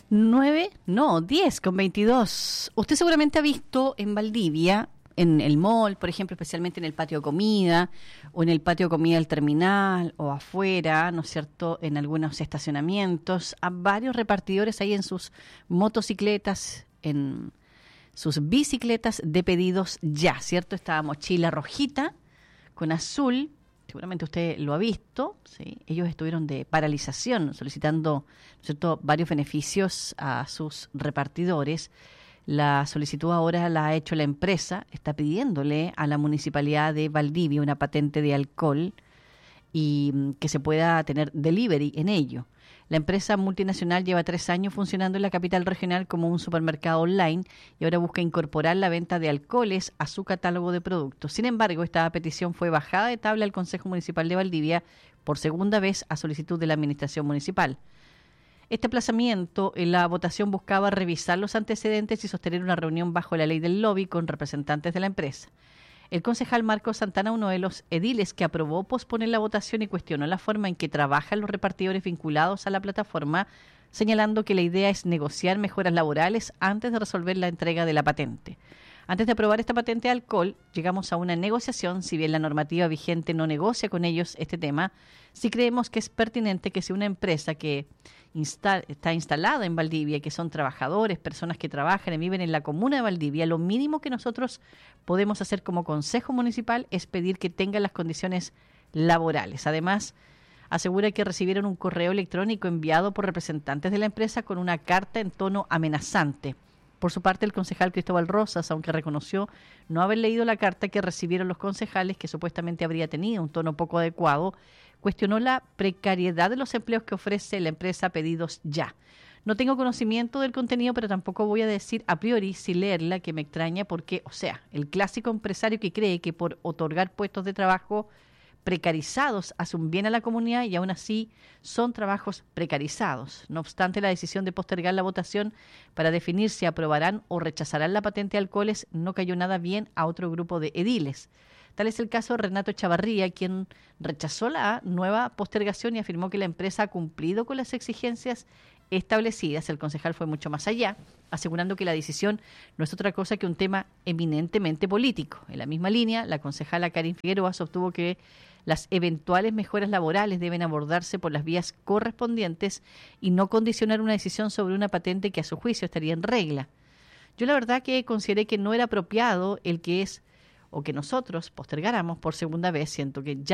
9, no, 10:22. Usted seguramente ha visto en Valdivia, en el mall, por ejemplo, especialmente en el patio de comida, o en el patio de comida del terminal, o afuera, ¿no es cierto?, en algunos estacionamientos, a varios repartidores ahí en sus motocicletas, en sus bicicletas de pedidos ya, ¿cierto? Esta mochila rojita con azul, seguramente usted lo ha visto, ¿sí? Ellos estuvieron de paralización solicitando, ¿no es cierto?, varios beneficios a sus repartidores. La solicitud ahora la ha hecho la empresa, está pidiéndole a la Municipalidad de Valdivia una patente de alcohol y que se pueda tener delivery en ello. La empresa multinacional lleva 3 años funcionando en la capital regional como un supermercado online y ahora busca incorporar la venta de alcoholes a su catálogo de productos. Sin embargo, esta petición fue bajada de tabla al Consejo Municipal de Valdivia por segunda vez a solicitud de la Administración Municipal. Este aplazamiento en la votación buscaba revisar los antecedentes y sostener una reunión bajo la ley del lobby con representantes de la empresa. El concejal Marcos Santana, uno de los ediles que aprobó posponer la votación y cuestionó la forma en que trabajan los repartidores vinculados a la plataforma, señalando que la idea es negociar mejoras laborales antes de resolver la entrega de la patente. Antes de aprobar esta patente de alcohol, llegamos a una negociación, si bien la normativa vigente no negocia con ellos este tema, sí creemos que es pertinente que si una empresa que está instalada en Valdivia, que son trabajadores, personas que trabajan y viven en la comuna de Valdivia, lo mínimo que nosotros podemos hacer como Consejo Municipal es pedir que tengan las condiciones laborales. Además, asegura que recibieron un correo electrónico enviado por representantes de la empresa con una carta en tono amenazante. Por su parte, el concejal Cristóbal Rosas, aunque reconoció no haber leído la carta que recibieron los concejales, que supuestamente habría tenido un tono poco adecuado, cuestionó la precariedad de los empleos que ofrece la empresa Pedidos Ya. No tengo conocimiento del contenido, pero tampoco voy a decir a priori sin leerla, que me extraña porque, o sea, el clásico empresario que cree que por otorgar puestos de trabajo precarizados hace un bien a la comunidad y aún así son trabajos precarizados. No obstante, la decisión de postergar la votación para definir si aprobarán o rechazarán la patente de alcoholes no cayó nada bien a otro grupo de ediles. Tal es el caso de Renato Chavarría, quien rechazó la nueva postergación y afirmó que la empresa ha cumplido con las exigencias establecidas. El concejal fue mucho más allá, asegurando que la decisión no es otra cosa que un tema eminentemente político. En la misma línea, la concejala Karin Figueroa sostuvo que las eventuales mejoras laborales deben abordarse por las vías correspondientes y no condicionar una decisión sobre una patente que a su juicio estaría en regla. Yo la verdad que consideré que no era apropiado el que es o que nosotros postergáramos por segunda vez, siento que ya